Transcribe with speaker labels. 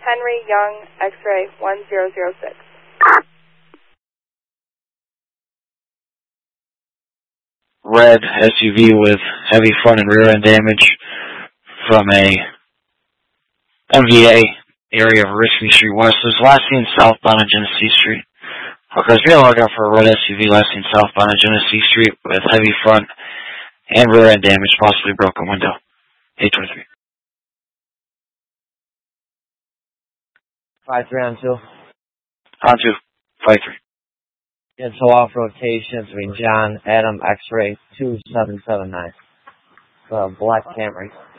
Speaker 1: Henry Young, X-ray 1006.
Speaker 2: Red SUV with heavy front and rear end damage from a MVA area of Risky Street West. It was last seen southbound on Genesee Street. Cars, be on the lookout for a red SUV last seen southbound on Genesee Street with heavy front and rear end damage, possibly broken window. 823.
Speaker 3: 53 on 2.
Speaker 2: On 2. 53.
Speaker 3: Cancel off rotation between John, Adam, X-ray 2779. Black Camry.